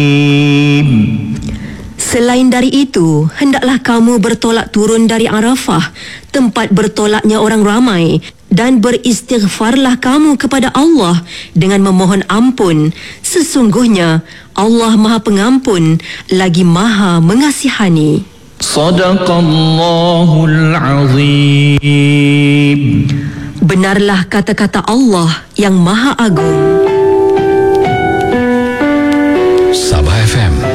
Selain dari itu, hendaklah kamu bertolak turun dari Arafah, tempat bertolaknya orang ramai, dan beristighfarlah kamu kepada Allah dengan memohon ampun. Sesungguhnya Allah Maha Pengampun lagi Maha Mengasihani. Sadaqallahul Azim. Benarlah kata-kata Allah yang Maha Agung. Sabah FM